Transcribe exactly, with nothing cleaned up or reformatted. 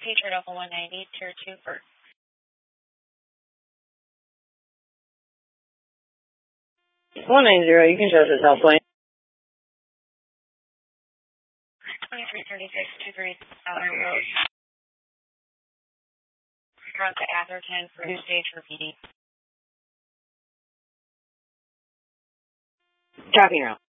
Patriot Alpha one ninety, Tier two for one ninety, you can show us at South Point. twenty-three thirty-six, two three Southern Road. Cross to Atherton for new stage for P D. Copy now.